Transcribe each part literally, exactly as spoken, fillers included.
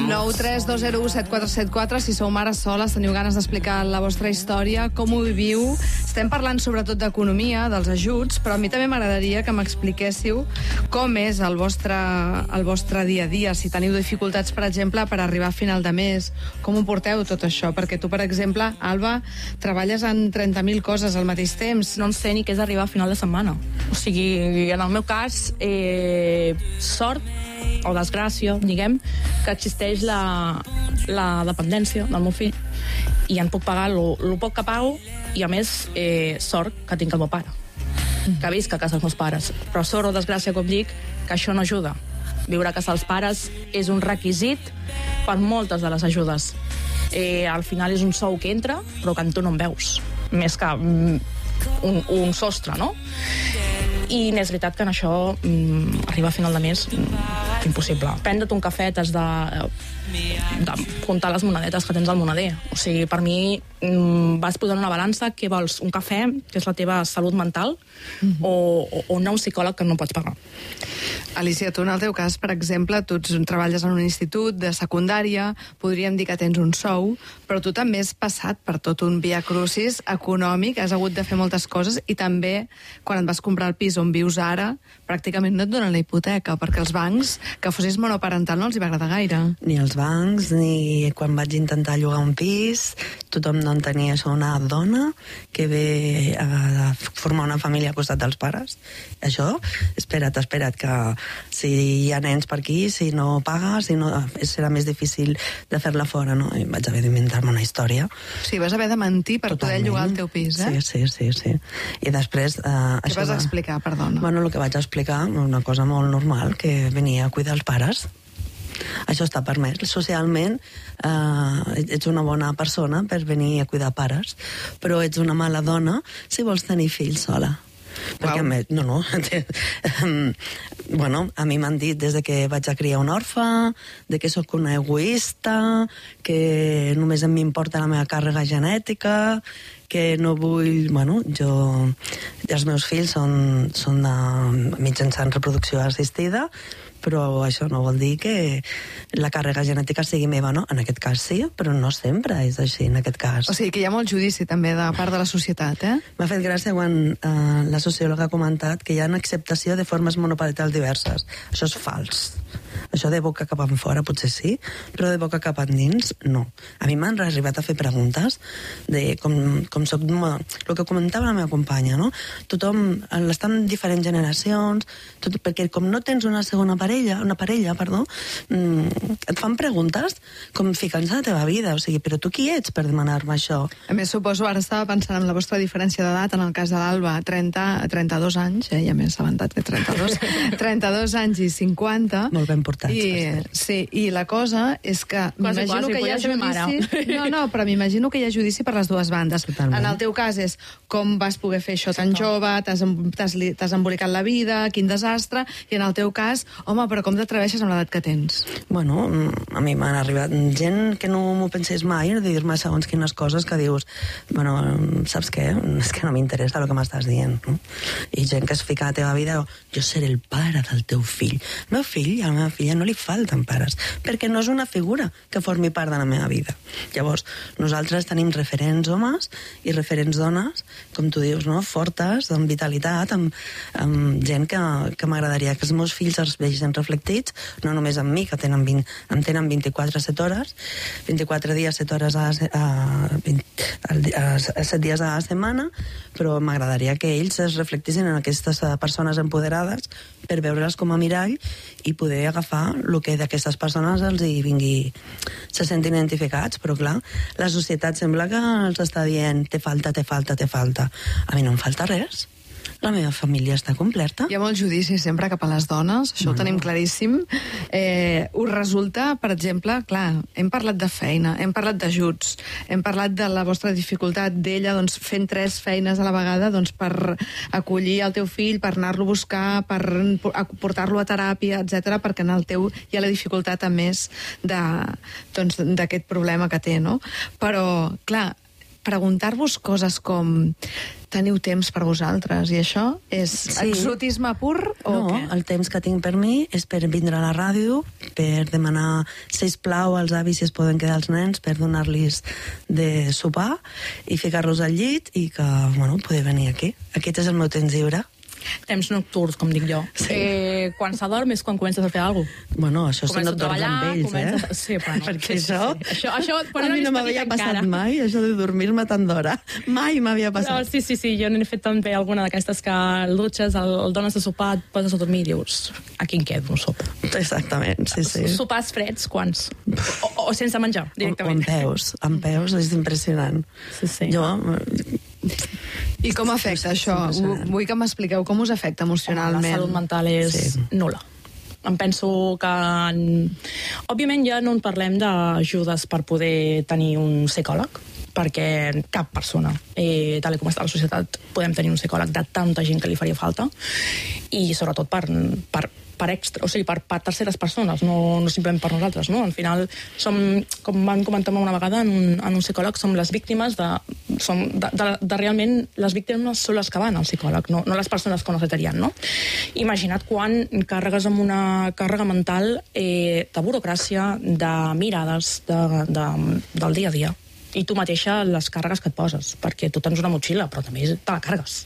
nou tres dos zero u set quatre set quatre, si sou mares soles, teniu ganes d'explicar la vostra història, com ho viviu. Estem parlant sobretot d'economia, dels ajuts, però a mi també m'agradaria que m'expliquéssiu com és el vostre, el vostre dia a dia, si teniu dificultats, per exemple, per arribar a final de mes, com ho porteu tot això? Perquè tu, per exemple, Alba, treballes en trenta mil coses al mateix temps. No em sé ni què és arribar a final de setmana. O sigui, en el meu cas, eh, sort o desgràcia, diguem, que existeix la, la dependència del meu fill i en puc pagar el poc que pago i, a més, eh, sort que tinc el meu pare, que visc a casa dels meus pares. Però sort o desgràcia, com dic, que això no ajuda. Viure a casa dels pares és un requisit per moltes de les ajudes. Eh, al final és un sou que entra, però que tu no en veus, més que mm, un, un sostre, no? I és veritat que en això mm, arribar a final de mes mm, impossible. Prendre't un cafè t'has de, de comptar les monedetes que tens al moneder. O sigui, per mi mm, vas posant una balança, què vols? Un cafè, que és la teva salut mental, mm-hmm. o, o, o anar a un psicòleg que no pots pagar. Alicia, tu en el teu cas, per exemple, tu treballes en un institut de secundària, podríem dir que tens un sou, però tu també has passat per tot un via crucis econòmic, has hagut de fer moltes coses, i també, quan et vas comprar el pis on vius ara, pràcticament no et donen la hipoteca, perquè els bancs, que fossis monoparental, no els hi va agradar gaire. Ni els bancs, ni quan vaig intentar llogar un pis, tothom no entenia això, una dona que ve a formar una família al costat dels pares. Això, espera't, espera't, que si hi ha nens per aquí, si no pagues, si no, serà més difícil de fer-la fora, no? I vaig haver d'inventar-me una història. O sigui, vas haver de mentir per Totalment. Poder llogar el teu pis, eh? Sí, sí, sí, sí. I després... Eh, Què això vas va... explicar, perdona? Bueno, el que vaig explicar, una cosa molt normal, que venia a cuidar els pares. Això està permès. Socialment eh, ets una bona persona per venir a cuidar pares, però ets una mala dona si vols tenir fills sola. Perquè, wow. no, no, bueno, a mi m'han dit des de que vaig a criar un orfe, de que sóc una egoista, que només em m'importa la meva càrrega genètica, que no vull... Bueno, jo... Els meus fills són, són de mitjançant reproducció assistida, però això no vol dir que la càrrega genètica sigui meva, no? En aquest cas sí, però no sempre és així, en aquest cas. O sigui, que hi ha molt judici també de part de la societat, eh? M'ha fet gràcia quan eh, la sociòloga ha comentat que hi ha una acceptació de formes monoparentals diverses. Això és fals. Això de boca cap enfora potser sí, però de boca cap endins no. A mi m'han arribat a fer preguntes de com, com soc... El que comentava la meva companya, no? Tothom està en diferents generacions, tot, perquè com no tens una segona parella, una parella, perdó, mmm, et fan preguntes com ficant-se a la teva vida, o sigui, però tu qui ets per demanar-me això? A més, suposo, ara estava pensant en la vostra diferència d'edat, en el cas de l'Alba, trenta, trenta-dos anys, eh? Ja m'he assabentat que trenta-dos, trenta-dos anys i cinquanta. Molt ben portats. I, sí, i la cosa és que quasi, m'imagino quasi, que hi ha judici... No, no, però m'imagino que hi ha judici per les dues bandes. Totalment. En el teu cas és com vas poder fer això tan jove, t'has embolicat la vida, quin desastre, i en el teu cas, home, però com t'atreveixes amb l'edat que tens? Bueno, a mi m'han arribat gent que no m'ho pensés mai, de dir-me segons quines coses que dius, bueno, saps què? És que no m'interessa el que m'estàs dient, no? I gent que es fica a la teva vida, jo seré el pare del teu fill. El meu fill i a la meva filla no li falten pares, perquè no és una figura que formi part de la meva vida. Llavors, nosaltres tenim referents homes i referents dones, com tu dius, no? Fortes, amb vitalitat, amb, amb gent que, que m'agradaria que els meus fills es vegin reflectits, no només amb mi, que tenen vint, em tenen vint-i-quatre set hores, vint-i-quatre dies, set hores a, a, vint, a, a set dies a la setmana, però m'agradaria que ells es reflectissin en aquestes persones empoderades per veure-les com a mirall i poder agafar el que d'aquestes persones els hi vingui, se sentin identificats, però clar, la societat sembla que els està dient te falta, te falta, te falta. A mi no em falta res. La meva família està completa. Hi ha molt judici sempre cap a les dones, això no. Ho tenim claríssim. Eh, us resulta, per exemple, clar, hem parlat de feina, hem parlat d'ajuts, hem parlat de la vostra dificultat d'ella doncs, fent tres feines a la vegada doncs, per acollir el teu fill, per anar-lo a buscar, per portar-lo a teràpia, etcètera, perquè en el teu hi ha la dificultat a més d'aquest doncs, problema que té, no? Però, clar, preguntar-vos coses com teniu temps per vosaltres, i això és Sí. exotisme pur o No, què? el temps que tinc per mi és per vindre a la ràdio, per demanar, sisplau, als avis si es poden quedar els nens, per donar-los de sopar i ficar-los al llit i que, bueno, poder venir aquí. Aquest és el meu temps lliure. Temps nocturns, com dic jo. Sí. Eh, quan s'adorm és quan comences a fer alguna cosa. Bueno, això si no et dorms amb ells, comences... eh? Sí, bueno, Perquè sí, sí, això... sí. Això, això per a mi no m'havia passat mai, això de dormir-me tant d'hora. Mai m'havia Però, passat. sí, sí, sí, jo n'he fet també alguna d'aquestes que el dutxes, el, el dones de sopar, et poses a dormir i dius, aquí em quedo, un sopa. Exactament, sí, sí. Sopars freds, quants? O, o, o sense menjar, O, o directament. amb peus, amb peus és impressionant. Sí, sí. Jo... I com afecta això? impressionant. Vull que m'expliqueu com us afecta La emocionalment. salut mental és Sí. nul·la. Em penso que... En... Òbviament ja no en parlem d'ajudes per poder tenir un psicòleg, perquè cap persona, eh, tal com està la societat, podem tenir un psicòleg de tanta gent que li faria falta, i sobretot per, per, per extra, o sigui, per, per terceres persones, no, no simplement per nosaltres, no? Al final som, com vam comentar una vegada en un, en un psicòleg, som les víctimes de, som de, de, de realment, les víctimes són les que van al psicòleg, no, no les persones que ho necessitarien, no? Imagina't quan carregues amb una càrrega mental eh, de burocràcia, de mirades, de, de, del dia a dia, i tu mateixa les càrregues que et poses, perquè tu tens una motxilla, però també te la carregues.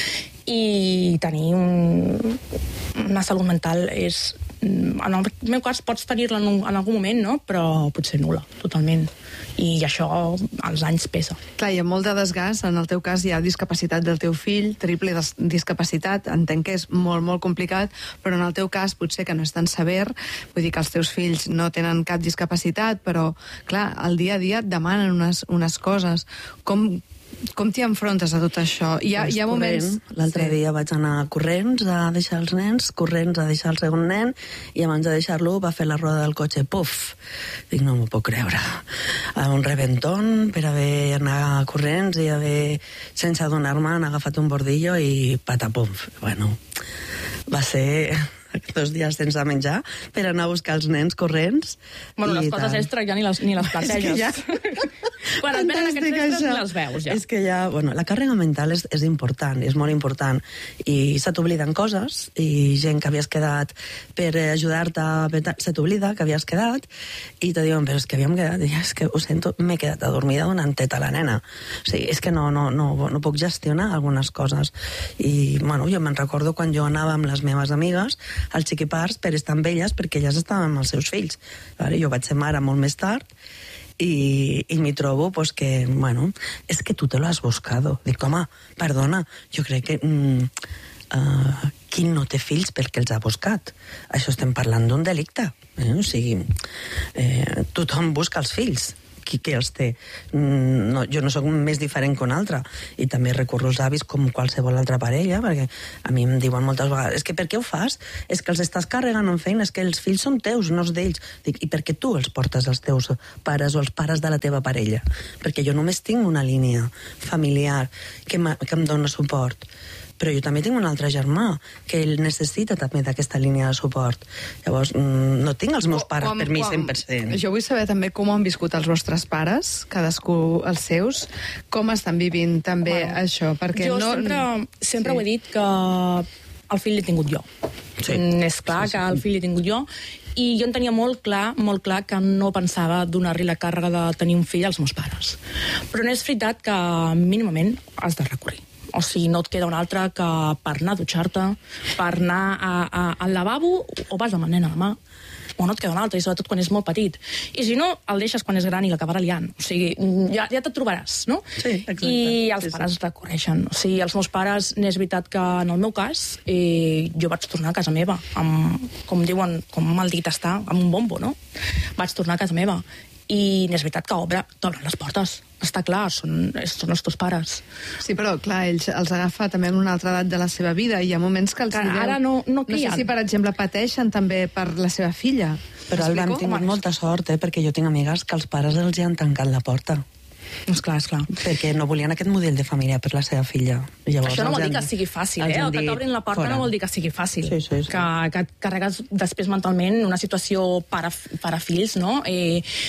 I tenir un, una salut mental és... En el meu cas pots tenir-la en, un, en algun moment, no? Però potser nul·la, totalment. I això als anys pesa. Clar, hi ha molt de desgast. En el teu cas hi ha discapacitat del teu fill, triple dis discapacitat. Entenc que és molt, molt complicat, però en el teu cas potser que no és tan sever. Vull dir que els teus fills no tenen cap discapacitat, però, clar, al dia a dia et demanen unes, unes coses. Com... Com t'hi enfrontes a tot això? Hi ha, hi ha moments... L'altre Sí. dia vaig anar corrents a deixar els nens, corrents a deixar el segon nen, i abans de deixar-lo va fer la roda del cotxe, puf! Dic, no m'ho puc creure. Un reventón per haver anat corrents i haver, sense adonar-me, han agafat un bordillo i patapum. Bueno, va ser... dos dies sense menjar per anar a buscar els nens corrents. Bueno, les coses tal. extra ja ni les, ni les planteges. ja... Quan et venen aquests Fantàstic, extras això. ni les veus, ja. És que ja, bueno, la càrrega mental és, és important, és molt important, i se t'obliden coses, i gent que havies quedat per ajudar-te, se t'oblida que havies quedat, i te diuen, però és que havíem quedat, i és que ho sento, m'he quedat adormida donant teta a la nena. O sigui, és que no, no, no, no puc gestionar algunes coses. I, bueno, jo me'n recordo quan jo anava amb les meves amigues als xiquipars per estar amb elles, perquè elles estaven amb els seus fills. Vale? Jo vaig ser mare molt més tard, i, i m'hi trobo pues, que, bueno, és que tu te lo has buscado. Dic, home, perdona, jo crec que... Mm, uh, qui no té fills perquè els ha buscat? Això estem parlant d'un delicte. Eh? O sigui, eh, tothom busca els fills. Qui, qui els té? Mm, no, jo no sóc més diferent que un altre. I també recorro als avis com qualsevol altra parella, perquè a mi em diuen moltes vegades, és que per què ho fas? És que els estàs carregant en feina, és que els fills són teus, no els d'ells. Dic, i per què tu els portes als teus pares o als pares de la teva parella? Perquè jo només tinc una línia familiar que, que em dona suport. Però jo també tinc un altre germà que ell necessita també d'aquesta línia de suport. Llavors, no tinc els meus pares Com- per mi com- cent per cent. Jo vull saber també com han viscut els vostres pares, cadascú els seus, com estan vivint també Bueno, això, perquè jo no... sempre, sempre Sí. ho he dit que el fill l'he tingut jo. Sí. Mm, és clar Sí, sí. que el fill l'he tingut jo, i jo en tenia molt clar, molt clar que no pensava donar-li la càrrega de tenir un fill als meus pares. Però no és veritat que mínimament has de recórrer. O sigui, no et queda un altre que per anar a dutxar-te, per anar a, a, al lavabo, o vas amb el nen a la mà, o no et queda un altre, i sobretot quan és molt petit. I si no, el deixes quan és gran i l'acabarà liant. O sigui, ja, ja te't trobaràs, no? Sí, exacte. I els Sí, sí. pares recorreixen. O sigui, els meus pares, n'és veritat que en el meu cas, eh, jo vaig tornar a casa meva, amb, com diuen, com mal dit està, amb un bombo, no? Vaig tornar a casa meva. I n'és veritat que obre, t'obren les portes. Està clar, són, són els teus pares. Sí, però clar, ells els agafa també en una altra edat de la seva vida, i hi ha moments que els Que direu... ara no- no No sé crien. si, per exemple, pateixen també per la seva filla. Però el hem M'explico? tingut molta sort, eh? Perquè jo tinc amigues que els pares els hi han tancat la porta. És clar, és clar. Perquè no volien aquest model de família per la seva filla. Llavors, Això no els vol dir han- que sigui fàcil, els eh? han El que dit, t'obrin la porta fora. no vol dir que sigui fàcil. Sí, sí, sí. Que, que et carregues després mentalment una situació pare, pare fills, no? Eh,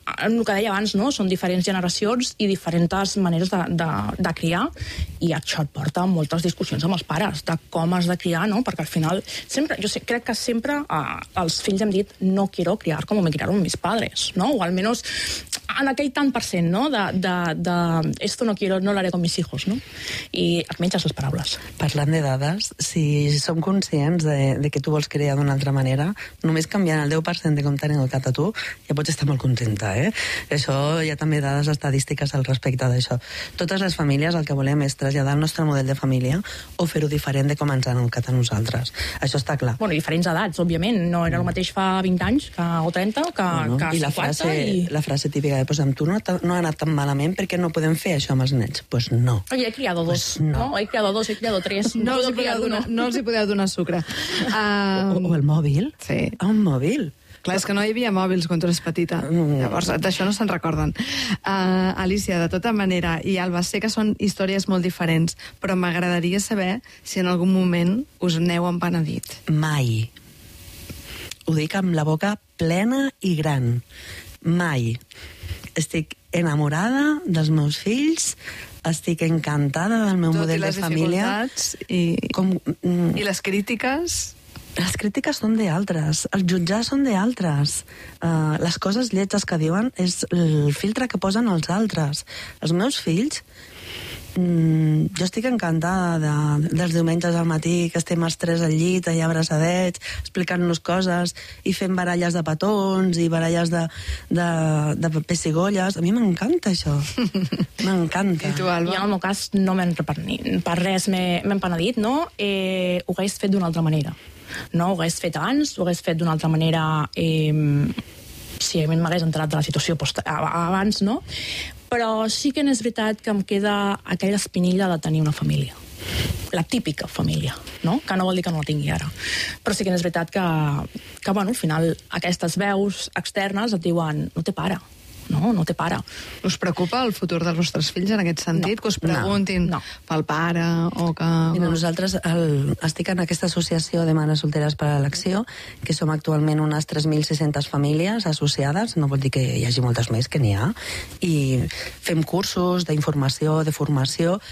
el que deia abans, no? Són diferents generacions i diferents maneres de, de, de criar, i això et porta a moltes discussions amb els pares de com has de criar, no? Perquè al final sempre, jo sé, crec que sempre eh, els fills hem dit no quiero criar como me criaron mis padres, no? O almenys en aquell tant per cent, no? De, de, de esto no quiero, no lo haré con mis hijos, no? I et menges les paraules. Parlant de dades, si som conscients de, de que tu vols criar d'una altra manera, només canviant el deu per cent de com t'han educat a tu, ja pots estar molt contenta, eh? Això hi ha també dades estadístiques al respecte d'això. Totes les famílies el que volem és traslladar el nostre model de família o fer-ho diferent de com ens han educat a nosaltres. Això està clar. Bueno, diferents edats, òbviament. No era el mateix fa vint anys que, o trenta que, bueno, que i la cinquanta. Frase, I la frase típica de, pues, amb tu no, no ha anat tan malament perquè no podem fer això amb els nets. Doncs pues no. Oye, he criado dos, pues no. no. He criado dos, he criado tres. No, No, els hi podeu donar, no els hi podeu donar sucre. Uh, O, o el mòbil. Sí. Un mòbil. Clar, és que no hi havia mòbils quan tu eres petita. Mm. Llavors, d'això no se'n recorden. Uh, Alicia, de tota manera, i Alba, sé que són històries molt diferents, però m'agradaria saber si en algun moment us n'heu empenedit. Mai. Ho dic amb la boca plena i gran. Mai. Estic enamorada dels meus fills, estic encantada del meu Tot model i de les família. dificultats i, Com, mm, i les crítiques... les crítiques són d'altres, els jutjar són d'altres. Uh, les coses lletges que diuen és el filtre que posen els altres. Els meus fills, mm, jo estic encantada de, dels diumenges al matí, que estem els tres al llit, allà abraçadets, explicant-nos coses i fent baralles de petons i baralles de, de, de pessigolles. A mi m'encanta això. M'encanta. I tu, Alba? Jo, en el meu cas, no m'he empenedit. Per res m'he m'he empenedit, no? Eh, ho hagués fet d'una altra manera. No ho hagués fet abans, ho hagués fet d'una altra manera eh, si m'hagués enterat de la situació post abans, no? Però sí que és veritat que em queda aquella espinilla de tenir una família. La típica família, no? Que no vol dir que no la tingui ara. Però sí que és veritat que, que bueno, al final, aquestes veus externes et diuen no té pare. No, no té pare. Us preocupa el futur dels vostres fills en aquest sentit? No. Que us preguntin No. No. pel pare o que... Mira, nosaltres el, estic en aquesta associació de mares solteres per a l'elecció, que som actualment unes tres mil sis-centes famílies associades, no vol dir que hi hagi moltes més, que n'hi ha, i fem cursos d'informació, de formació,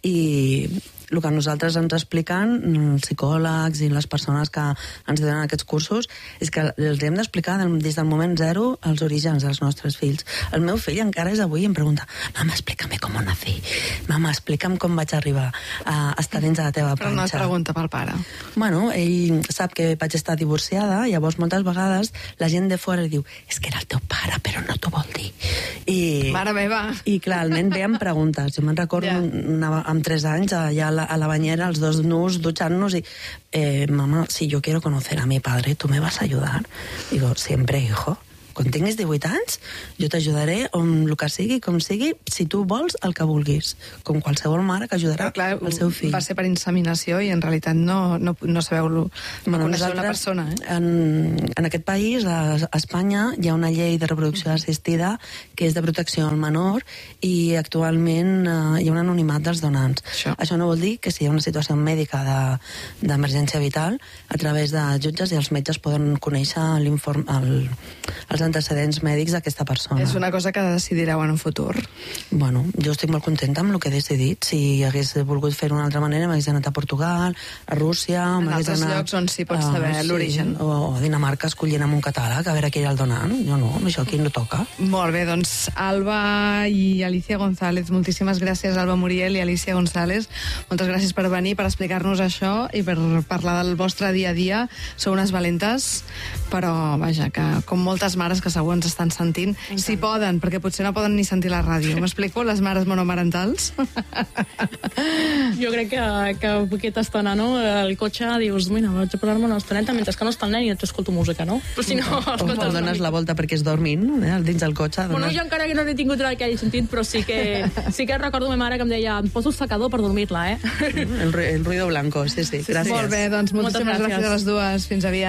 i el que nosaltres ens expliquen, els psicòlegs i les persones que ens donen aquests cursos, és que els hem d'explicar des del moment zero els orígens dels nostres fills. El meu fill encara és avui i em pregunta: mama, explícame com nací. Mama, explica'm com vaig arribar a estar dins de la teva panxa. Però no et pregunta pel pare. Bueno, ell sap que vaig estar divorciada, llavors moltes vegades la gent de fora li diu: és que era el teu pare, però no t'ho vol dir. I, Mare meva! I clar, el nen ve amb preguntes. Jo me'n recordo Ja. yeah. amb tres anys allà a la, a la bañera, els dos nus, dutxant-nos, i eh, mamá, si yo quiero conocer a mi padre, ¿tú me vas a ayudar? Digo, siempre, hijo. Quan tinguis divuit anys, jo t'ajudaré amb el que sigui, com sigui, si tu vols, el que vulguis. Com qualsevol mare que ajudarà Clar, el seu fill. va ser per inseminació i en realitat no, no, no sabeu no Bueno, coneixeu una nosaltres, persona, eh? En, en aquest país, a, a Espanya, hi ha una llei de reproducció assistida que és de protecció al menor i actualment eh, hi ha un anonimat dels donants. Això. Això no vol dir que si hi ha una situació mèdica d'emergència de, vital, a través de jutges i els metges poden conèixer l'informe, el, els antecedents mèdics d'aquesta persona. És una cosa que decidireu en un futur. Bueno, jo estic molt contenta amb el que he decidit. Si hagués volgut fer-ho d'una altra manera, m'hagués anat a Portugal, a Rússia... En m'hagués altres anat, llocs on sí pots saber sí, l'origen. O, o a Dinamarca escollint amb un catàleg, a veure qui era el donant. Jo no, això aquí no toca. Molt bé, doncs Alba i Alicia González, moltíssimes gràcies, Alba Muriel i Alicia González. Moltes gràcies per venir, per explicar-nos això i per parlar del vostre dia a dia. Sou unes valentes, però vaja, que com moltes mares que segur ens estan sentint, si poden, perquè potser no poden ni sentir la ràdio. M'explico? Les mares monomarentals. Jo crec que, que aquesta estona, no? El cotxe, dius, mira, vaig a posar-me una estoneta mentre que no està el nen i et escolto música, no? Però si no, O, escoltes o dones la volta perquè es dormin, eh, dins del cotxe. Bueno, Dones... jo encara que no n'he tingut en aquell sentit, però sí que, sí que recordo ma mare que em deia em poso el secador per dormir-la, eh? El, ru- el ruido blanco, sí, sí. Gràcies. Molt bé, doncs moltíssimes Moltes gràcies gràcies a les dues. Fins aviat.